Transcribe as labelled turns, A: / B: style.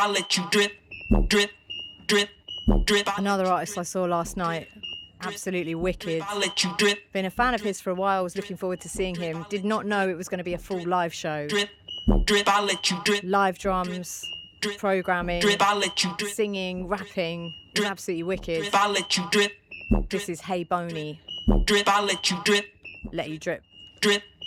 A: I let you drip, drip, drip, drip.
B: Another artist I saw last night, absolutely wicked.
A: I let you drip,
B: Been a fan of his for a while, was looking forward to seeing him. Did not know it was going to be a full live show.
A: drip, drip. I let you drip,
B: Live drums, programming,
A: drip. I let you drip,
B: singing, rapping. It was absolutely wicked.
A: drip. I let you drip,
B: This is Hey Boney.
A: drip. I let you drip,
B: Let you drip.
A: drip,